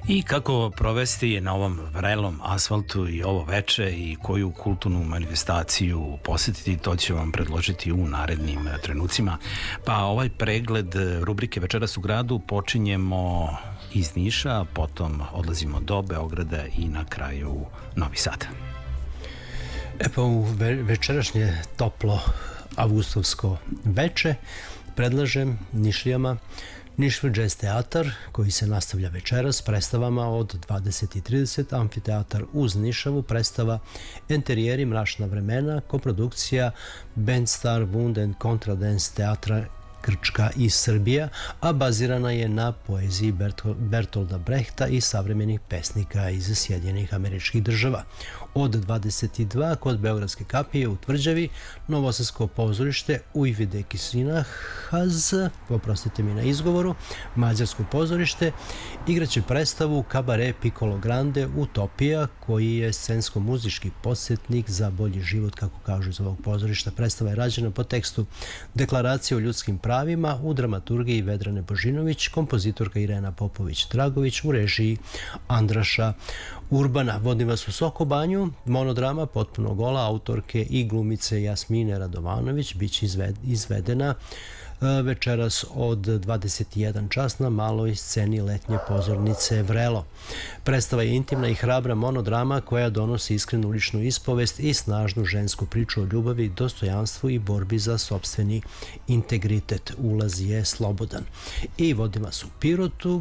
I kako provesti na ovom vrelom asfaltu i ovo veče i koju kulturnu manifestaciju posetiti, to će vam predložiti u narednim trenucima. Pa ovaj pregled rubrike Večeras u gradu počinjemo iz Niša, potom odlazimo do Beograda i na kraju Novi Sad. Pa u večerašnje toplo avgustovsko veče predlažem Nišlijama Nišvi jazz teatar koji se nastavlja večeras predstavama od 20:30, amfiteatar uz Nišavu, predstava Enterijeri mračna vremena, koprodukcija Band Star Wund and Contradance teatra Grčka i Srbija, a bazirana je na poeziji Bertolda Brehta i savremenih pesnika iz Sjedinjenih Američkih Država. Od 22 kod Beogradske kapije u Tvrđavi, Novosadsko pozorište Ujvide Kisinahaz, oprostite mi na izgovoru, Mađarsko pozorište, igraće predstavu Kabare Piccolo Grande Utopija, koji je scensko-muzički podsjetnik za bolji život, kako kažu iz ovog pozorišta. Predstava je rađena po tekstu Deklaracije o ljudskim pravima u dramaturgiji Vedrane Božinović, kompozitorka Irena Popović-Dragović u režiji Andraša Urbana. Vodim vas u Sokobanju, monodrama Potpuno gola autorke i glumice Jasmine Radovanović biće izvedena večeras od 21 čas na maloj sceni letnje pozornice Vrelo. Predstava je intimna i hrabra monodrama koja donosi iskrenu ličnu ispovest i snažnu žensku priču o ljubavi, dostojanstvu i borbi za sopstveni integritet. Ulaz je slobodan. I vodim vas u Pirotu,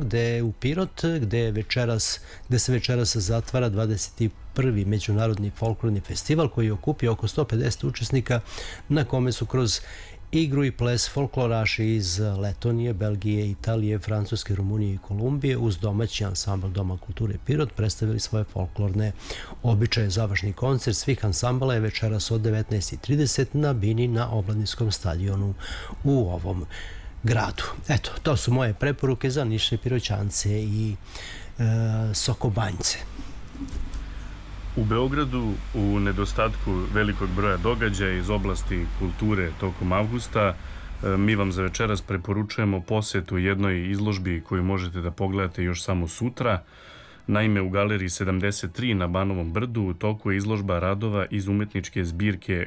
gde se večeras zatvara 21. Međunarodni folklorni festival koji okupi oko 150 učesnika, na kome su kroz igru i ples folkloraši iz Letonije, Belgije, Italije, Francuske, Rumunije i Kolumbije uz domaći ansambl Doma kulture Pirot predstavili svoje folklorne običaje. Završni koncert svih ansambala je večeras od 19:30 na bini na Obladinskom stadionu u ovom gradu. Eto, to su moje preporuke za Nišne Piroćance i Sokobanjce. U Beogradu, u nedostatku velikog broja događaja iz oblasti kulture tokom avgusta, mi vam za večeras preporučujemo posetu jednoj izložbi koju možete da pogledate još samo sutra. Naime, u galeriji 73 na Banovom brdu u toku je izložba radova iz umetničke zbirke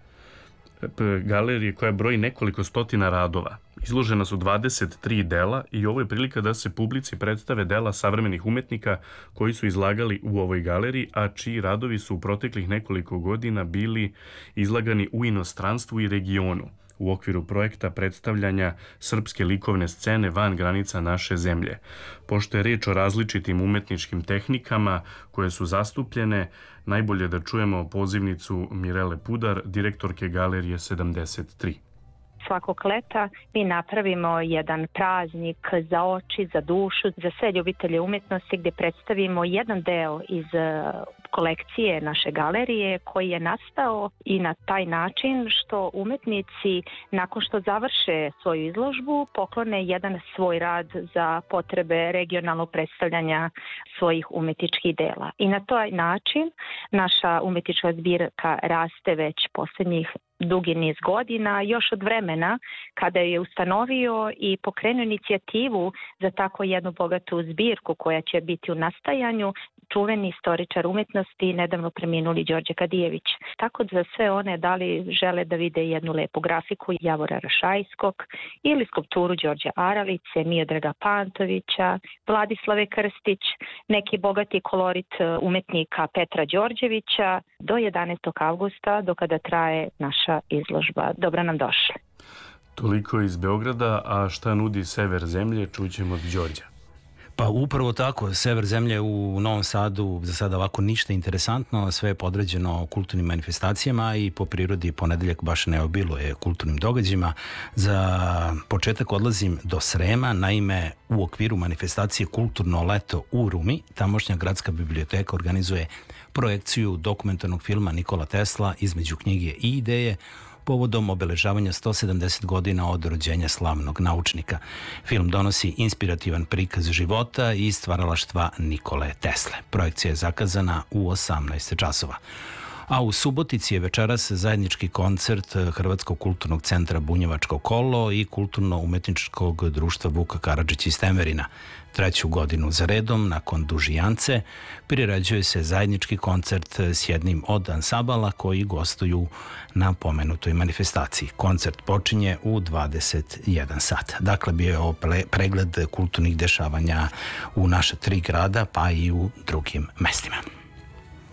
galerije koja broji nekoliko stotina radova. Izložena su 23 dela i ovo je prilika da se publici predstave dela savremenih umetnika koji su izlagali u ovoj galeriji, a čiji radovi su u proteklih nekoliko godina bili izlagani u inostranstvu i regionu u okviru projekta predstavljanja srpske likovne scene van granica naše zemlje. Pošto je reč o različitim umetničkim tehnikama koje su zastupljene, najbolje da čujemo pozivnicu Mirele Pudar, direktorke galerije 73. Svakog leta mi napravimo jedan praznik za oči, za dušu, za sve ljubitelje umjetnosti gdje predstavimo jedan deo iz kolekcije naše galerije koji je nastao i na taj način što umetnici nakon što završe svoju izložbu poklone jedan svoj rad za potrebe regionalnog predstavljanja svojih umjetničkih dela. I na taj način naša umjetnička zbirka raste već posljednjih dugi niz godina, još od vremena kada je ustanovio i pokrenuo inicijativu za tako jednu bogatu zbirku koja će biti u nastajanju čuveni istoričar umjetnosti, nedavno preminuli Đorđe Kadijević. Tako da za sve one da li žele da vide jednu lepu grafiku Javora Rašajskog ili skulpturu Đorđe Aralice, Miodraga Pantovića, Vladislave Krstić, neki bogati kolorit umjetnika Petra Đorđevića do 11. avgusta do kada traje naša izložba. Dobro nam došli. Toliko iz Beograda, a šta nudi sever zemlje, čućemo od Đorđa. Pa upravo tako, sever zemlje u Novom Sadu za sada ovako ništa interesantno, sve je podređeno kulturnim manifestacijama i po prirodi ponedeljak baš ne obiluje kulturnim događajima. Za početak odlazim do Srema, naime u okviru manifestacije Kulturno leto u Rumi, tamošnja gradska biblioteka organizuje projekciju dokumentarnog filma Nikola Tesla između knjige i ideje povodom obeležavanja 170 godina od rođenja slavnog naučnika. Film donosi inspirativan prikaz života i stvaralaštva Nikole Tesle. Projekcija je zakazana u 18 časova. A u Subotici je večeras zajednički koncert Hrvatskog kulturnog centra Bunjevačko kolo i Kulturno-umetničkog društva Vuka Karadžić iz Temerina. 3. godinu za redom, nakon Dužijance, priređuje se zajednički koncert s jednim od ansambala koji gostuju na pomenutoj manifestaciji. Koncert počinje u 21 sat. Dakle, bio je ovo pregled kulturnih dešavanja u naša 3 grada, pa i u drugim mestima.